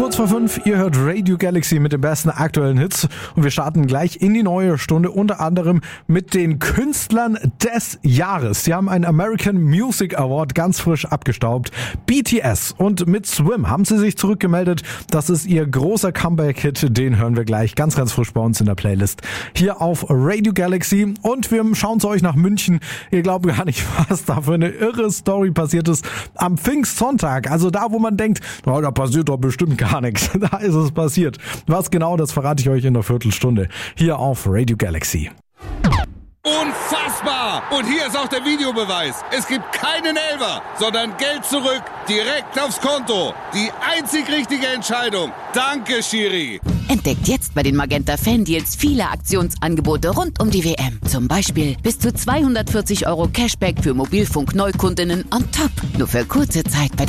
Kurz vor 5, ihr hört Radio Galaxy mit den besten aktuellen Hits und wir starten gleich in die neue Stunde, unter anderem mit den Künstlern des Jahres. Sie haben einen American Music Award ganz frisch abgestaubt. BTS und mit Swim haben sie sich zurückgemeldet. Das ist ihr großer Comeback-Hit, den hören wir gleich ganz frisch bei uns in der Playlist. Hier auf Radio Galaxy und wir schauen zu euch nach München. Ihr glaubt gar nicht, was da für eine irre Story passiert ist am Pfingstsonntag. Also da, wo man denkt, oh, da passiert doch bestimmt gar nichts. Da ist es passiert. Was genau, das verrate ich euch in einer Viertelstunde. Hier auf Radio Galaxy. Unfassbar! Und hier ist auch der Videobeweis. Es gibt keinen Elfer, sondern Geld zurück, direkt aufs Konto. Die einzig richtige Entscheidung. Danke, Schiri. Entdeckt jetzt bei den Magenta Fan-Deals viele Aktionsangebote rund um die WM. Zum Beispiel bis zu 240 € Cashback für Mobilfunk-Neukundinnen on top. Nur für kurze Zeit bei